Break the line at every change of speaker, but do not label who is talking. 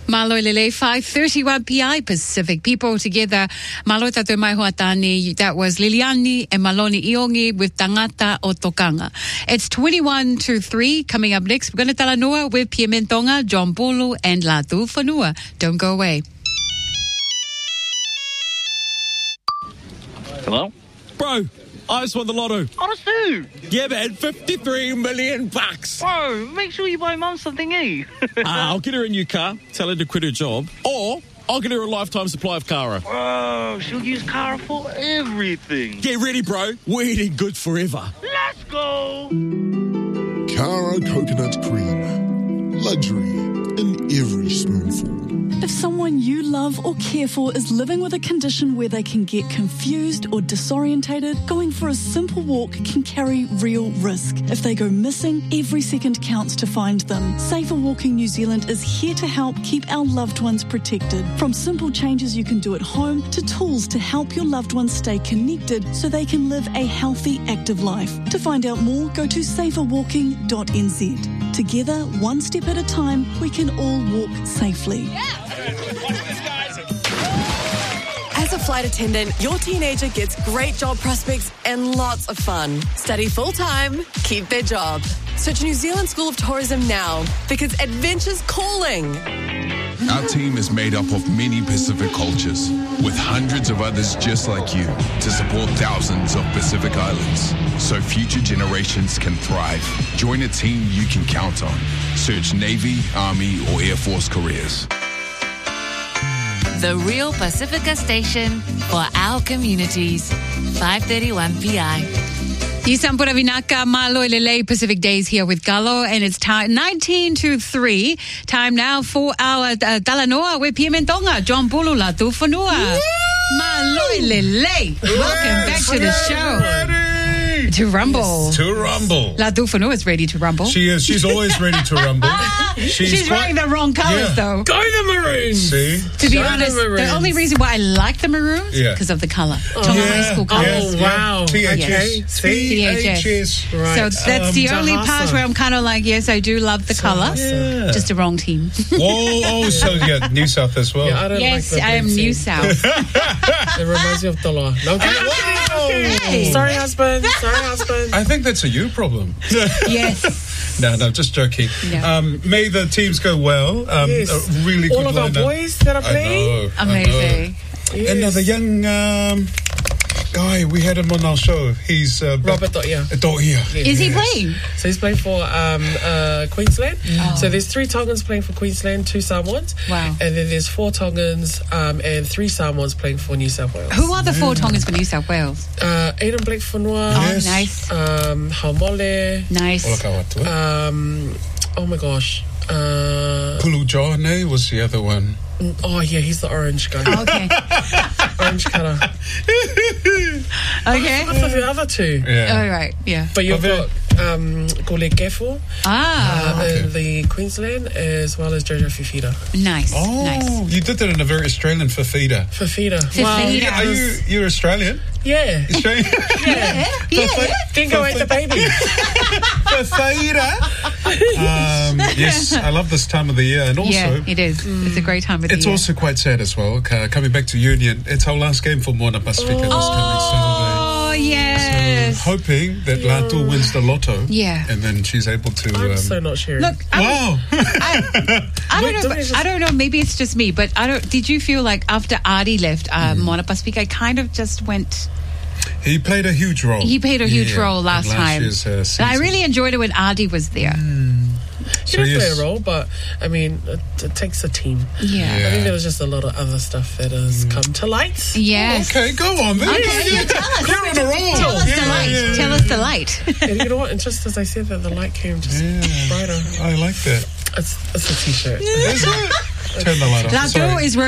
Malo Lele, 5:31 PI Pacific. People together. Malo tato mai hoatani. That was Liliani and Maloni Iongi with Tangata o Tokanga. It's 21 to 3. Coming up next, we're going to Talanoa with Piementonga, John Bulu and Latu Whanua. Don't go away.
Hello?
Bro, I just won the lotto.
Honestly?
Yeah, man, $53 million.
Bro, make sure you buy Mum something, eh?
I'll get her a new car, tell her to quit her job, or I'll get her a lifetime supply of Cara.
Bro, she'll use Cara for everything.
Get ready, bro. We're eating good forever.
Let's go!
Cara coconut cream. Luxury in every spoonful.
If someone you love or care for is living with a condition where they can get confused or disorientated, going for a simple walk can carry real risk. If they go missing, every second counts to find them. Safer Walking New Zealand is here to help keep our loved ones protected. From simple changes you can do at home to tools to help your loved ones stay connected so they can live a healthy, active life. To find out more, go to saferwalking.nz. Together, one step at a time, we can all walk safely.
As a flight attendant, your teenager gets great job prospects and lots of fun. Study full-time, keep their job. Search New Zealand School of Tourism now, because adventure's calling.
Our team is made up of many Pacific cultures, with hundreds of others just like you, to support thousands of Pacific islands, so future generations can thrive. Join a team you can count on. Search Navy, Army, or Air Force careers.
The Real Pacifica station for our communities. 531 PI.
Isampura Vinaka, Malo Lele, Pacific Days here with Gallo, and it's time 19 to 3. Time now for our Talanoa with Piementonga, John Bulu, Latu Whanua. Malo Lele. Welcome back to the show. To rumble.
Yes, to rumble.
Latu Whanua is ready to rumble.
She is. She's always ready to rumble.
She's wearing the wrong colours, though.
Go the maroons. See?
To be honest, the only reason why I like the maroons is
Yeah.
because of the colour. Tonga High School colours.
Oh, wow.
Yes.
THS.
Right. So that's the only part where I'm kind of like, yes, I do love the colour.
Yeah.
Just the wrong team.
So yeah, New South as well.
Yeah, I don't
Yes,
like the
I am
blue
New
team.
South.
It reminds me of Toloa. No,
Okay.
Sorry, husband.
I think that's a you problem.
Yes.
No, just joking.
No.
May the teams go well.
Yes.
A really
All
good
of our
lineup.
boys that are playing.
I know.
Amazing.
Yes.
Another young guy, we had him on our show. He's
Robert Doia.
Doia.
Is he playing?
So he's playing for Queensland. So there's 3 Tongans playing for Queensland, 2 Samoans.
Wow.
And then there's 4 Tongans and 3 Samoans playing for New South Wales.
Who are the 4 Tongans for New South Wales?
Aidan Blake Whanua.
Oh, nice.
Haumole.
Nice.
Oh my gosh.
Pulu Johane was the other one.
Oh yeah, he's the orange guy.
Okay.
Orange colour.
Okay.
For the other 2.
Yeah.
All right. Yeah.
But you've got Gole Gefo in the Queensland, as well as Jojo Fifita.
Nice.
Oh,
Nice.
you did that in a very Australian Fifita.
Fifita.
Fifita.
Are you're Australian?
Yeah.
Australian?
Yeah.
Didn't go with the baby.
Fifita. Yes, I love this time of the year, and also
Yeah, it is. It's a great time of the
it's
year.
also quite sad as well. Coming back to Union, it's our last game for Moana Pacifica this coming Saturday.
Oh, yes.
Hoping that Latu wins the lotto.
Yeah.
And then she's able to.
I'm so not sure.
Look,
Wow.
I don't know. Maybe it's just me, but did you feel like after Adi left, Moana Pacifica kind of just went?
He played a huge role.
He played a huge role last time.
Year's, season.
I really enjoyed it when Adi was there.
He does play a role, but I mean, it takes a team.
Yeah.
I think there was just a lot of other stuff that has come to light.
Yes.
Okay, go on then.
Okay, yeah, tell us.
You're on a roll.
Tell us the light. Tell us the light.
And you know what? And just as I said that, the light came just brighter.
I like that.
It's a t-shirt.
Is it? Turn the light off.
Latu is